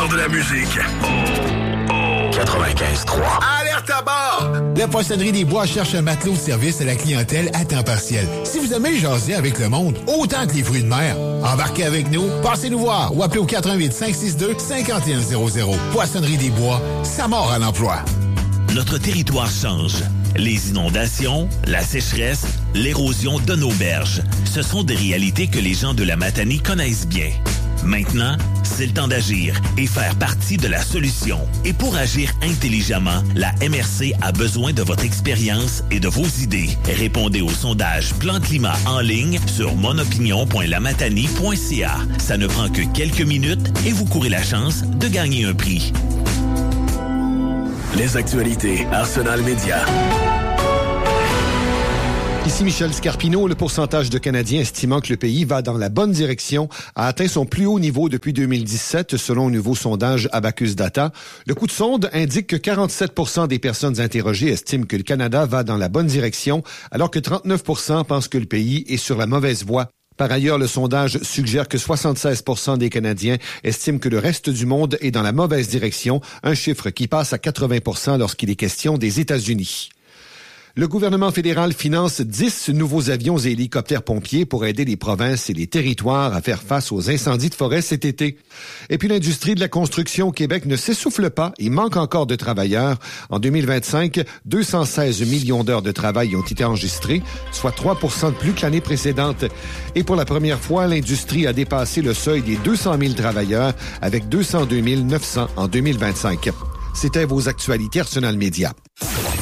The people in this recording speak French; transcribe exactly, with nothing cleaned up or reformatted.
meilleur de la musique. Oh, oh. quatre-vingt-quinze trois. Alerte à bord! La Poissonnerie des Bois cherche un matelot de service à la clientèle à temps partiel. Si vous aimez jaser avec le monde, autant que les fruits de mer, embarquez avec nous, passez nous voir ou appelez au quatre un huit, cinq six deux, cinq un zéro zéro. Poissonnerie des Bois, ça mord à l'emploi. Notre territoire change. Les inondations, la sécheresse, l'érosion de nos berges, ce sont des réalités que les gens de la Matanie connaissent bien. Maintenant, c'est le temps d'agir et faire partie de la solution. Et pour agir intelligemment, la M R C a besoin de votre expérience et de vos idées. Répondez au sondage Plan Climat en ligne sur monopinion point lamatanie point c a. Ça ne prend que quelques minutes et vous courez la chance de gagner un prix. Les actualités Arsenal Média. Ici Michel Scarpino. Le pourcentage de Canadiens estimant que le pays va dans la bonne direction a atteint son plus haut niveau depuis deux mille dix-sept, selon un nouveau sondage Abacus Data. Le coup de sonde indique que quarante-sept pour cent des personnes interrogées estiment que le Canada va dans la bonne direction, alors que trente-neuf pour cent pensent que le pays est sur la mauvaise voie. Par ailleurs, le sondage suggère que soixante-seize pour cent des Canadiens estiment que le reste du monde est dans la mauvaise direction, un chiffre qui passe à quatre-vingts pour cent lorsqu'il est question des États-Unis. Le gouvernement fédéral finance dix nouveaux avions et hélicoptères pompiers pour aider les provinces et les territoires à faire face aux incendies de forêt cet été. Et puis l'industrie de la construction au Québec ne s'essouffle pas. Il manque encore de travailleurs. En deux mille vingt-cinq, deux cent seize millions d'heures de travail ont été enregistrées, soit trois pour cent de plus que l'année précédente. Et pour la première fois, l'industrie a dépassé le seuil des deux cent mille travailleurs avec deux cent deux mille neuf cents en deux mille vingt-cinq. C'était vos actualités Arsenal Média.